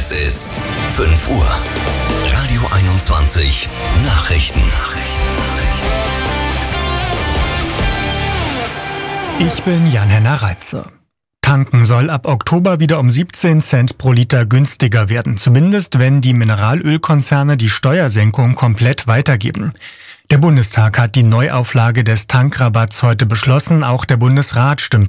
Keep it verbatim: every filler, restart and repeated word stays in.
Es ist fünf Uhr. Radio einundzwanzig Nachrichten. Ich bin Jan-Henner Reitze. Tanken soll ab Oktober wieder um siebzehn Cent pro Liter günstiger werden, zumindest wenn die Mineralölkonzerne die Steuersenkung komplett weitergeben. Der Bundestag hat die Neuauflage des Tankrabatts heute beschlossen, auch der Bundesrat stimmt